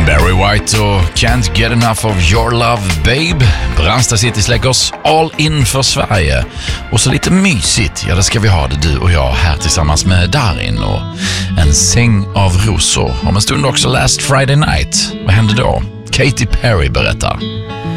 Barry White och Can't Get Enough of Your Love Babe. Brandsta City släcker oss all in för Sverige. Och så lite mysigt, ja det ska vi ha det du och jag här tillsammans med Darin och en säng av rosor. Om en stund också Last Friday Night. Vad hände då? Katy Perry berättar.